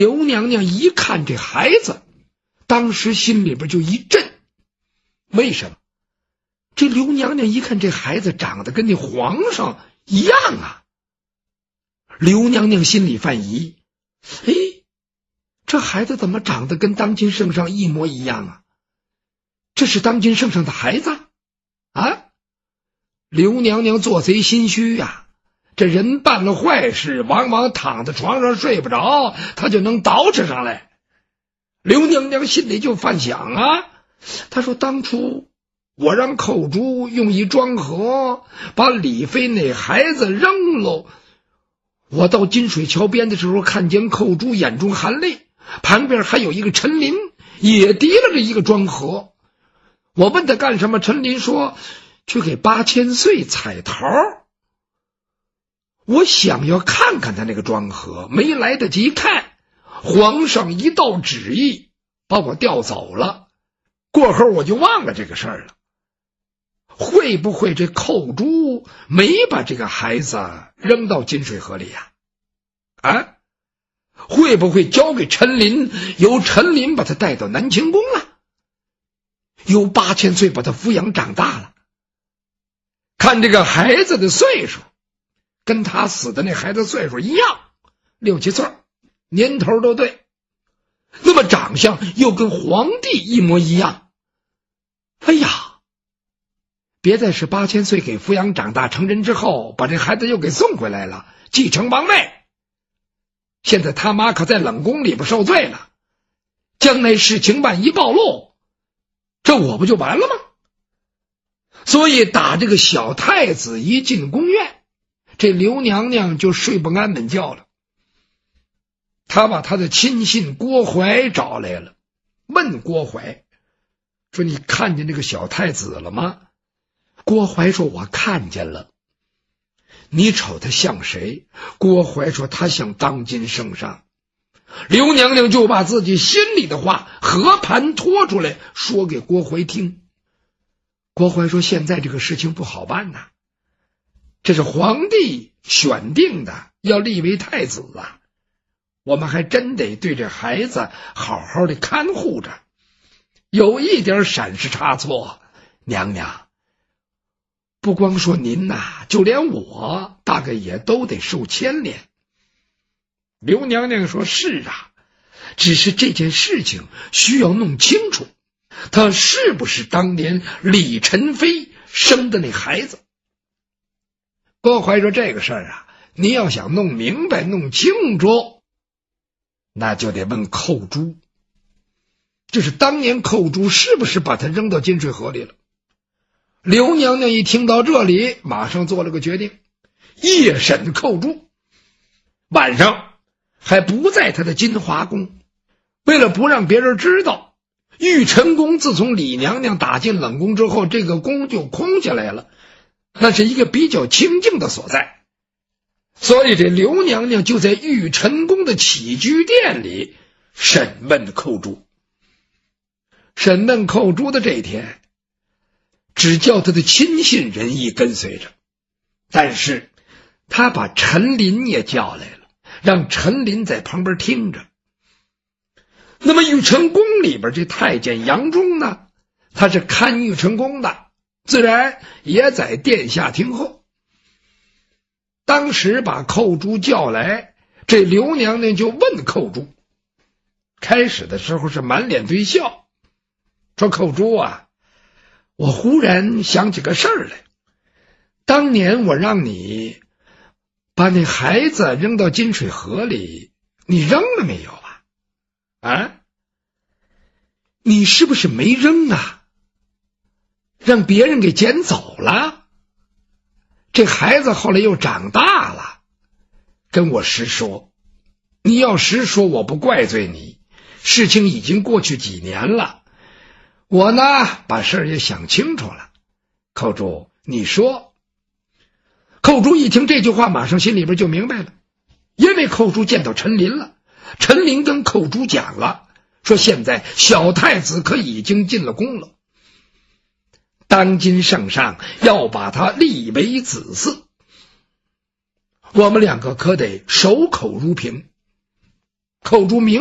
刘娘娘一看这孩子，当时心里边就一震。为什么？这刘娘娘一看这孩子长得跟那皇上一样啊。刘娘娘心里犯疑，这孩子怎么长得跟当今圣上一模一样啊？这是当今圣上的孩子啊？刘娘娘做贼心虚啊，这人办了坏事，往往躺在床上睡不着，他就能捯饬上来。刘娘娘心里就犯想啊，她说当初我让寇珠用一装盒把李妃那孩子扔了，我到金水桥边的时候看见寇珠眼中含泪，旁边还有一个陈琳也提了着一个装盒。我问他干什么，陈琳说去给8000岁彩桃。我想要看看他那个装盒，没来得及看，皇上一道旨意把我调走了，过后我就忘了这个事儿了。会不会这寇珠没把这个孩子扔到金水河里呀？会不会交给陈琳，由陈琳把他带到南清宫了，由8000岁把他抚养长大了？看这个孩子的岁数，跟他死的那孩子岁数一样，6、7岁，年头都对。那么长相又跟皇帝一模一样。别再是8000岁给抚养长大成人之后，把这孩子又给送回来了，继承王位。现在他妈可在冷宫里边受罪了，将来事情万一暴露，这我不就完了吗？所以打这个小太子一进宫院，这刘娘娘就睡不安稳觉了。她把她的亲信郭槐找来了，问郭槐说：“你看见这个小太子了吗？”郭槐说：“我看见了。”你瞅他像谁？郭槐说：“他像当今圣上。”刘娘娘就把自己心里的话和盘托出来说给郭槐听。郭槐说：“现在这个事情不好办呐，这是皇帝选定的，要立为太子啊，我们还真得对这孩子好好的看护着，有一点闪失差错，娘娘，不光说您呐，就连我大概也都得受牵连。”刘娘娘说：“是啊，只是这件事情需要弄清楚，他是不是当年李宸妃生的那孩子。”郭槐说：“这个事儿啊，你要想弄明白弄清楚，那就得问寇珠，就是当年寇珠是不是把他扔到金水河里了。”刘娘娘一听到这里，马上做了个决定，夜审寇珠，晚上还不在他的金华宫。为了不让别人知道，玉宸宫自从李娘娘打进冷宫之后，这个宫就空下来了，那是一个比较清静的所在。所以这刘娘娘就在玉宸宫的起居殿里审问寇珠。审问寇珠的这一天，只叫他的亲信人一跟随着，但是他把陈琳也叫来了，让陈琳在旁边听着。那么玉宸宫里边这太监杨忠呢，他是看玉宸宫的，自然也在殿下听候。当时把寇珠叫来，这刘娘娘就问寇珠，开始的时候是满脸堆笑，说：“寇珠啊，我忽然想起个事儿来，当年我让你把那孩子扔到金水河里，你扔了没有啊？你是不是没扔啊？让别人给捡走了？这孩子后来又长大了，跟我实说，你要实说我不怪罪你，事情已经过去几年了，我呢把事儿也想清楚了。寇珠，你说。”寇珠一听这句话，马上心里边就明白了，因为寇珠见到陈琳了，陈琳跟寇珠讲了，说现在小太子可已经进了宫了，当今圣上要把他立为子嗣，我们两个可得守口如瓶。 口诛名